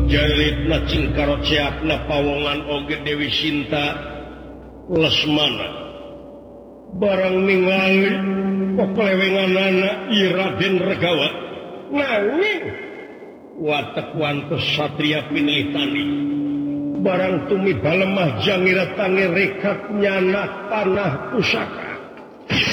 Jaritna cingkaro ceapna pawongan oge Dewi Sinta Lesmana barang ningali poklewenganana Raden Regawat nanging watek wantos satria pinilih tani barang tumi balemah jangira tangi rekat nyana panah pusaka